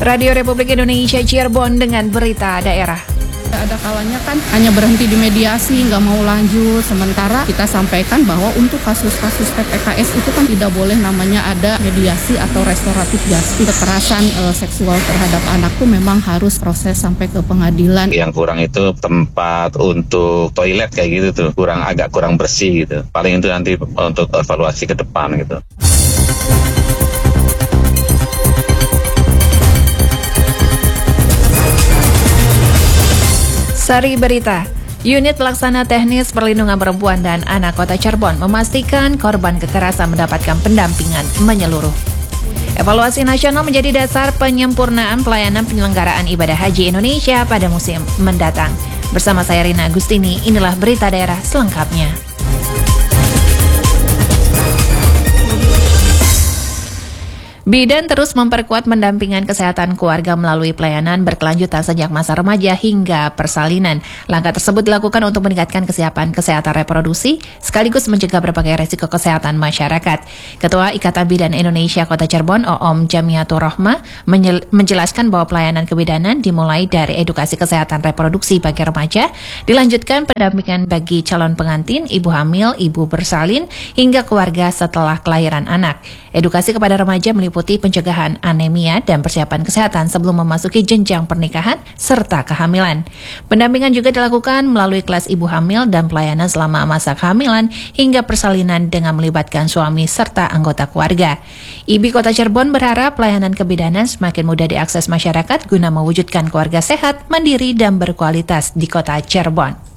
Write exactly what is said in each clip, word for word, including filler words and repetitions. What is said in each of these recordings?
Radio Republik Indonesia Cirebon dengan berita daerah. Ada kalanya kan hanya berhenti di mediasi, nggak mau lanjut. Sementara kita sampaikan bahwa untuk kasus-kasus T P K S itu kan tidak boleh namanya ada mediasi atau restoratif justice. Kekerasan e, seksual terhadap anak tuh memang harus proses sampai ke pengadilan. Yang kurang itu tempat untuk toilet kayak gitu tuh, kurang agak kurang bersih gitu. Paling itu nanti untuk evaluasi ke depan gitu. Sari Berita, Unit Pelaksana Teknis Perlindungan Perempuan dan Anak Kota Cirebon memastikan korban kekerasan mendapatkan pendampingan menyeluruh. Evaluasi nasional menjadi dasar penyempurnaan pelayanan penyelenggaraan ibadah haji Indonesia pada musim mendatang. Bersama saya Rina Agustini, inilah berita daerah selengkapnya. Bidan terus memperkuat pendampingan kesehatan keluarga melalui pelayanan berkelanjutan sejak masa remaja hingga persalinan. Langkah tersebut dilakukan untuk meningkatkan kesiapan kesehatan reproduksi, sekaligus mencegah berbagai resiko kesehatan masyarakat. Ketua Ikatan Bidan Indonesia Kota Cirebon, Oom Jamiatur Rohmah, menjelaskan bahwa pelayanan kebidanan dimulai dari edukasi kesehatan reproduksi bagi remaja, dilanjutkan pendampingan bagi calon pengantin, ibu hamil, ibu bersalin, hingga keluarga setelah kelahiran anak. Edukasi kepada remaja meliputi pencegahan anemia dan persiapan kesehatan sebelum memasuki jenjang pernikahan serta kehamilan. Pendampingan juga dilakukan melalui kelas ibu hamil dan pelayanan selama masa kehamilan hingga persalinan dengan melibatkan suami serta anggota keluarga. I B I Kota Cirebon berharap pelayanan kebidanan semakin mudah diakses masyarakat guna mewujudkan keluarga sehat, mandiri, dan berkualitas di Kota Cirebon.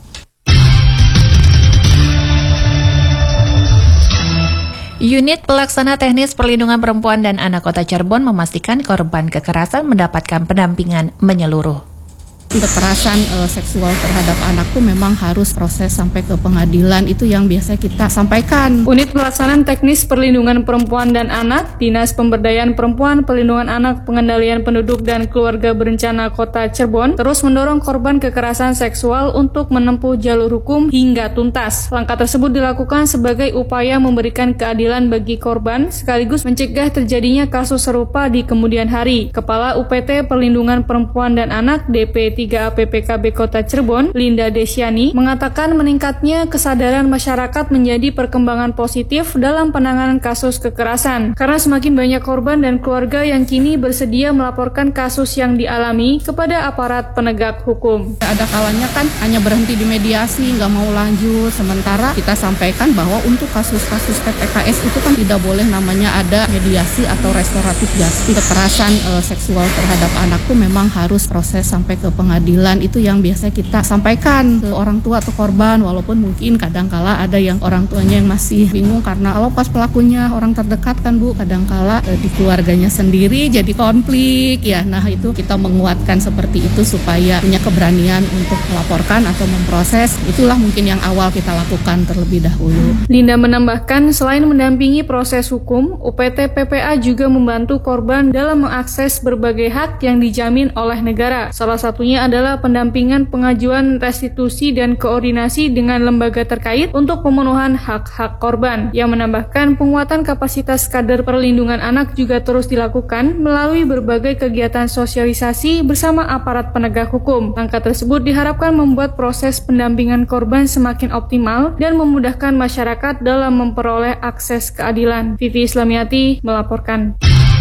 Unit Pelaksana Teknis Perlindungan Perempuan dan Anak Kota Cirebon memastikan korban kekerasan mendapatkan pendampingan menyeluruh. Kekerasan e, seksual terhadap anak tuh memang harus proses sampai ke pengadilan, itu yang biasa kita sampaikan. Unit Pelaksanaan Teknis Perlindungan Perempuan dan Anak, Dinas Pemberdayaan Perempuan, Perlindungan Anak, Pengendalian Penduduk dan Keluarga Berencana Kota Cirebon terus mendorong korban kekerasan seksual untuk menempuh jalur hukum hingga tuntas. Langkah tersebut dilakukan sebagai upaya memberikan keadilan bagi korban sekaligus mencegah terjadinya kasus serupa di kemudian hari. Kepala U P T Perlindungan Perempuan dan Anak D P tiga A P P K B Kota Cirebon, Linda Desiani, mengatakan meningkatnya kesadaran masyarakat menjadi perkembangan positif dalam penanganan kasus kekerasan. Karena semakin banyak korban dan keluarga yang kini bersedia melaporkan kasus yang dialami kepada aparat penegak hukum. Ada kalanya kan hanya berhenti di mediasi, nggak mau lanjut. Sementara kita sampaikan bahwa untuk kasus-kasus T P K S itu kan tidak boleh namanya ada mediasi atau restoratif justice. Kekerasan e, seksual terhadap anak tuh memang harus proses sampai ke pengadilan. Pengadilan, itu yang biasa kita sampaikan ke orang tua atau korban, walaupun mungkin kadangkala ada yang orang tuanya yang masih bingung karena kalau pas pelakunya orang terdekat kan Bu, kadangkala e, di keluarganya sendiri jadi konflik ya. Nah itu kita menguatkan seperti itu supaya punya keberanian untuk melaporkan atau memproses. Itulah mungkin yang awal kita lakukan terlebih dahulu. Linda menambahkan selain mendampingi proses hukum, U P T P P A juga membantu korban dalam mengakses berbagai hak yang dijamin oleh negara. Salah satunya adalah pendampingan pengajuan restitusi dan koordinasi dengan lembaga terkait untuk pemenuhan hak-hak korban. Yang menambahkan penguatan kapasitas kader perlindungan anak juga terus dilakukan melalui berbagai kegiatan sosialisasi bersama aparat penegak hukum. Langkah tersebut diharapkan membuat proses pendampingan korban semakin optimal dan memudahkan masyarakat dalam memperoleh akses keadilan. Vivi Islamiati melaporkan.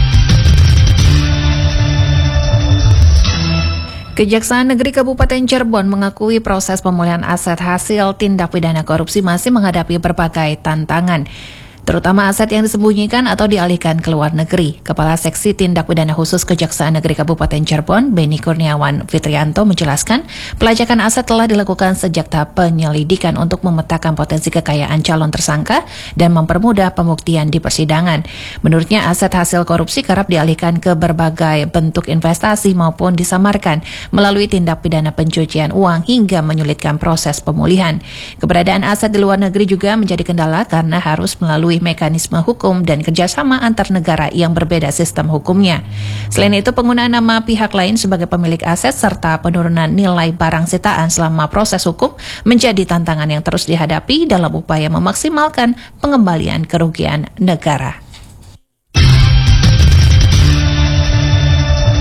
Kejaksaan Negeri Kabupaten Cirebon mengakui proses pemulihan aset hasil tindak pidana korupsi masih menghadapi berbagai tantangan, terutama aset yang disembunyikan atau dialihkan ke luar negeri. Kepala Seksi Tindak Pidana Khusus Kejaksaan Negeri Kabupaten Cirebon, Beni Kurniawan Fitrianto menjelaskan, pelacakan aset telah dilakukan sejak tahap penyelidikan untuk memetakan potensi kekayaan calon tersangka dan mempermudah pembuktian di persidangan. Menurutnya, aset hasil korupsi kerap dialihkan ke berbagai bentuk investasi maupun disamarkan melalui tindak pidana pencucian uang hingga menyulitkan proses pemulihan. Keberadaan aset di luar negeri juga menjadi kendala karena harus melalui mekanisme hukum dan kerjasama antar negara yang berbeda sistem hukumnya. Selain itu, penggunaan nama pihak lain sebagai pemilik aset serta penurunan nilai barang sitaan selama proses hukum menjadi tantangan yang terus dihadapi dalam upaya memaksimalkan pengembalian kerugian negara.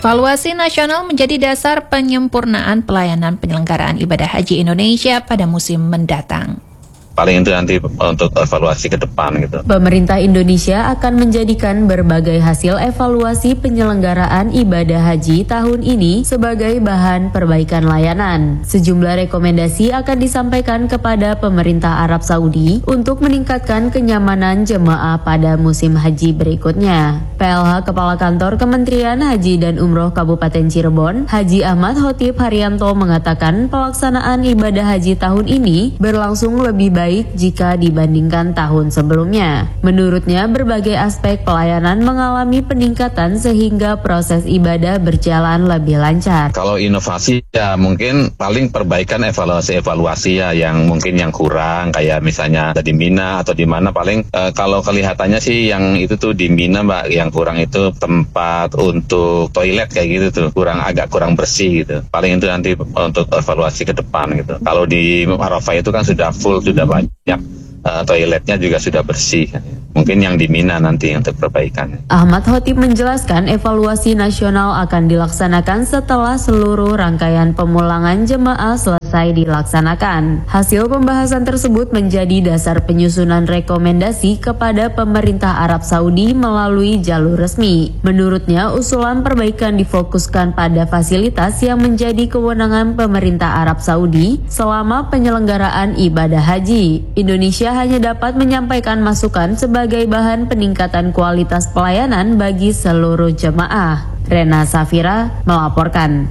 Evaluasi nasional menjadi dasar penyempurnaan pelayanan penyelenggaraan ibadah haji Indonesia pada musim mendatang. Paling itu nanti untuk evaluasi ke depan gitu. Pemerintah Indonesia akan menjadikan berbagai hasil evaluasi penyelenggaraan ibadah haji tahun ini sebagai bahan perbaikan layanan. Sejumlah rekomendasi akan disampaikan kepada pemerintah Arab Saudi untuk meningkatkan kenyamanan jemaah pada musim haji berikutnya. P L H Kepala Kantor Kementerian Haji dan Umroh Kabupaten Cirebon, Haji Ahmad Khotib Haryanto mengatakan pelaksanaan ibadah haji tahun ini berlangsung lebih baik baik jika dibandingkan tahun sebelumnya. Menurutnya, berbagai aspek pelayanan mengalami peningkatan sehingga proses ibadah berjalan lebih lancar. Kalau inovasi ya mungkin paling perbaikan evaluasi-evaluasi ya yang mungkin yang kurang, kayak misalnya di Mina atau di mana paling e, kalau kelihatannya sih yang itu tuh di Mina Mbak, yang kurang itu tempat untuk toilet kayak gitu tuh, kurang agak kurang bersih gitu. Paling itu nanti untuk evaluasi ke depan gitu. Kalau di Arafah itu kan sudah full, sudah banyak uh, toiletnya juga sudah bersih. Mungkin yang di Mina nanti untuk perbaikan. Ahmad Khotib menjelaskan evaluasi nasional akan dilaksanakan setelah seluruh rangkaian pemulangan jemaah selesai dilaksanakan. Hasil pembahasan tersebut menjadi dasar penyusunan rekomendasi kepada pemerintah Arab Saudi melalui jalur resmi. Menurutnya, usulan perbaikan difokuskan pada fasilitas yang menjadi kewenangan pemerintah Arab Saudi selama penyelenggaraan ibadah haji. Indonesia hanya dapat menyampaikan masukan sebagai bahan peningkatan kualitas pelayanan bagi seluruh jemaah. Rena Safira melaporkan.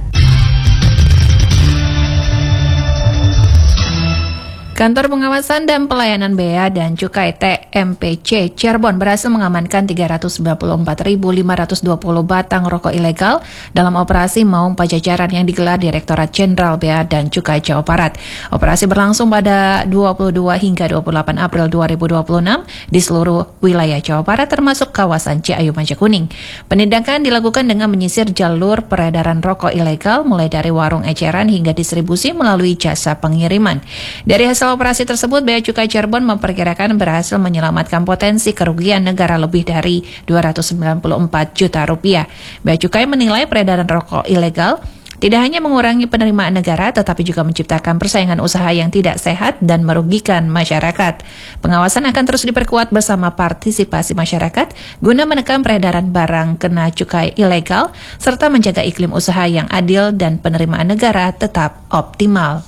Kantor Pengawasan dan Pelayanan Bea dan Cukai T M P C Cirebon berhasil mengamankan tiga ratus sembilan puluh empat ribu lima ratus dua puluh batang rokok ilegal dalam operasi Maung Pajajaran yang digelar Direktorat Jenderal Bea dan Cukai Jawa Barat. Operasi berlangsung pada dua puluh dua hingga dua puluh delapan April dua ribu dua puluh enam di seluruh wilayah Jawa Barat termasuk kawasan Ciayu Majakuning. Penindakan dilakukan dengan menyisir jalur peredaran rokok ilegal mulai dari warung eceran hingga distribusi melalui jasa pengiriman. Dari hasil operasi tersebut, Bea Cukai Cirebon memperkirakan berhasil menyelamatkan potensi kerugian negara lebih dari dua ratus sembilan puluh empat juta rupiah. Bea Cukai menilai peredaran rokok ilegal tidak hanya mengurangi penerimaan negara, tetapi juga menciptakan persaingan usaha yang tidak sehat dan merugikan masyarakat. Pengawasan akan terus diperkuat bersama partisipasi masyarakat guna menekan peredaran barang kena cukai ilegal, serta menjaga iklim usaha yang adil dan penerimaan negara tetap optimal.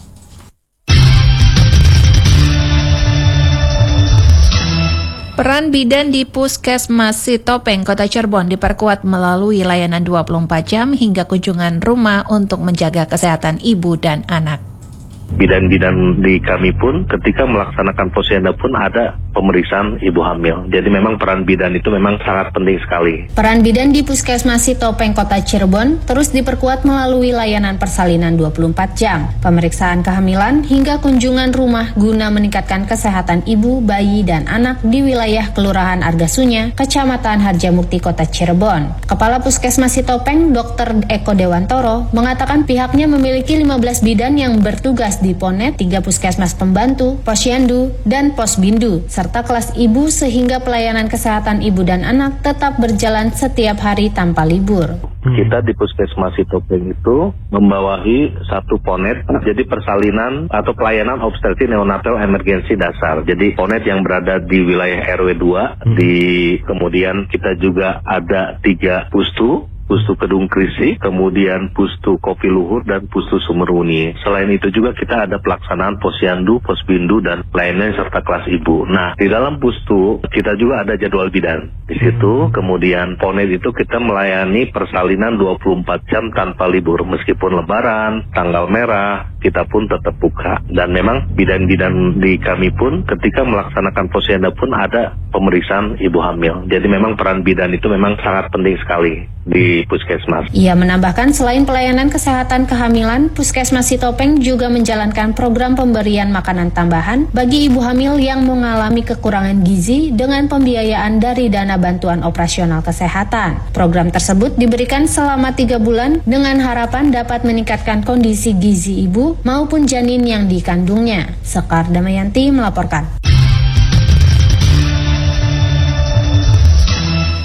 Peran bidan di Puskesmas Sitopeng, Kota Cirebon diperkuat melalui layanan dua puluh empat jam hingga kunjungan rumah untuk menjaga kesehatan ibu dan anak. Bidan-bidan di kami pun ketika melaksanakan posyandu pun ada pemeriksaan ibu hamil. Jadi memang peran bidan itu memang sangat penting sekali. Peran bidan di Puskesmas Sitopeng Kota Cirebon terus diperkuat melalui layanan persalinan dua puluh empat jam, pemeriksaan kehamilan hingga kunjungan rumah guna meningkatkan kesehatan ibu, bayi, dan anak di wilayah Kelurahan Argasunya, Kecamatan Harjamukti, Kota Cirebon. Kepala Puskesmas Sitopeng, Dokter Eko Dewantoro, mengatakan pihaknya memiliki lima belas bidan yang bertugas di Ponet, tiga puskesmas pembantu, posyandu, dan posbindu, serta kelas ibu sehingga pelayanan kesehatan ibu dan anak tetap berjalan setiap hari tanpa libur. Kita di Puskesmas Sitopeng itu membawahi satu Ponet, jadi persalinan atau pelayanan obstetri neonatal emergensi dasar. Jadi Ponet yang berada di wilayah R W dua, hmm. di kemudian kita juga ada tiga pustu, Pustu Kedung Krisi, kemudian Pustu Kopi Luhur, dan Pustu Sumeruni. Selain itu juga kita ada pelaksanaan posyandu, posbindu, dan lainnya serta kelas ibu. Nah, di dalam pustu kita juga ada jadwal bidan. Di situ, kemudian Ponet itu kita melayani persalinan dua puluh empat jam tanpa libur. Meskipun lebaran, tanggal merah, kita pun tetap buka. Dan memang bidan-bidan di kami pun ketika melaksanakan posyandu pun ada pemeriksaan ibu hamil. Jadi memang peran bidan itu memang sangat penting sekali di Puskesmas. Ia menambahkan selain pelayanan kesehatan kehamilan, Puskesmas Sitopeng juga menjalankan program pemberian makanan tambahan bagi ibu hamil yang mengalami kekurangan gizi dengan pembiayaan dari dana bantuan operasional kesehatan. Program tersebut diberikan selama tiga bulan dengan harapan dapat meningkatkan kondisi gizi ibu maupun janin yang dikandungnya. Sekar Damayanti melaporkan.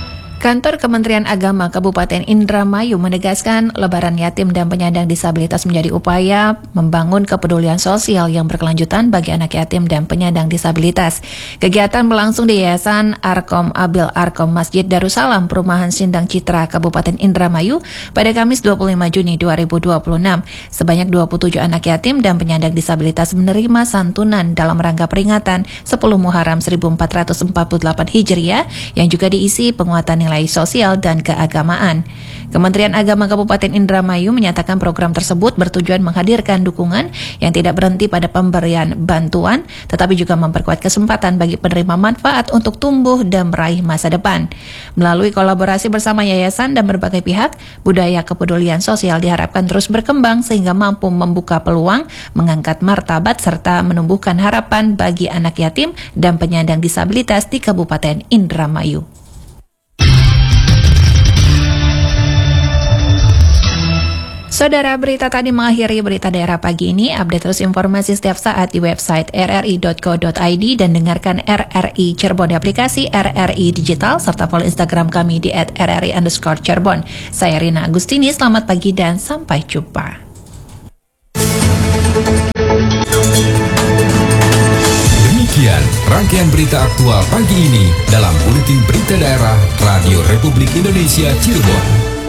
Kantor Kementerian Agama Kabupaten Indramayu menegaskan Lebaran Yatim dan Penyandang Disabilitas menjadi upaya membangun kepedulian sosial yang berkelanjutan bagi anak yatim dan penyandang disabilitas. Kegiatan berlangsung di Yayasan Arkom Abil Arkom Masjid Darussalam Perumahan Sindang Citra Kabupaten Indramayu pada Kamis dua puluh lima Juni dua ribu dua puluh enam. Sebanyak dua puluh tujuh anak yatim dan penyandang disabilitas menerima santunan dalam rangka peringatan sepuluh Muharram seribu empat ratus empat puluh delapan Hijriah yang juga diisi penguatan nilai sosial dan keagamaan. Kementerian Agama Kabupaten Indramayu menyatakan program tersebut bertujuan menghadirkan dukungan yang tidak berhenti pada pemberian bantuan, tetapi juga memperkuat kesempatan bagi penerima manfaat untuk tumbuh dan meraih masa depan. Melalui kolaborasi bersama yayasan dan berbagai pihak, budaya kepedulian sosial diharapkan terus berkembang sehingga mampu membuka peluang, mengangkat martabat, serta menumbuhkan harapan bagi anak yatim dan penyandang disabilitas di Kabupaten Indramayu. Saudara, berita tadi mengakhiri berita daerah pagi ini. Update terus informasi setiap saat di website r r i dot co dot i d dan dengarkan R R I Cirebon di aplikasi R R I Digital serta follow Instagram kami di at r r i underscore Cirebon. Saya Rina Agustini, selamat pagi dan sampai jumpa. Demikian rangkaian berita aktual pagi ini dalam Buletin Berita Daerah Radio Republik Indonesia Cirebon.